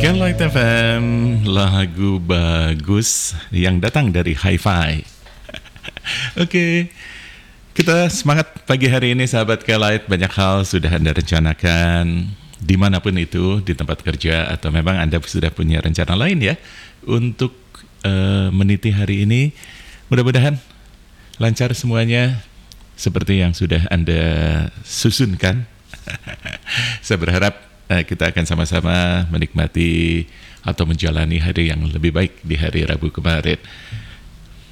Kenlight FM, lagu bagus yang datang dari Hi-Fi. Oke, kita semangat pagi hari ini sahabat Kenlight. Banyak hal sudah Anda rencanakan dimanapun itu, di tempat kerja, atau memang Anda sudah punya rencana lain ya untuk meniti hari ini. Mudah-mudahan lancar semuanya seperti yang sudah Anda susunkan. Saya berharap kita akan sama-sama menikmati atau menjalani hari yang lebih baik di hari Rabu kemarin.